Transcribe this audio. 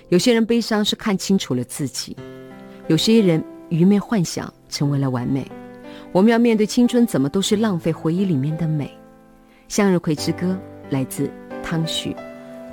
有些人悲伤是看清楚了自己，有些人愚昧幻想成为了完美。我们要面对青春怎么都是浪费回忆里面的美。向日葵之歌来自汤许。